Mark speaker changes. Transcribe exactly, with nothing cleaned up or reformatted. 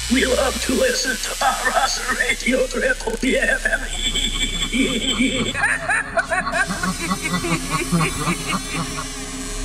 Speaker 1: We love to listen to Rasa Radio Triple B F M.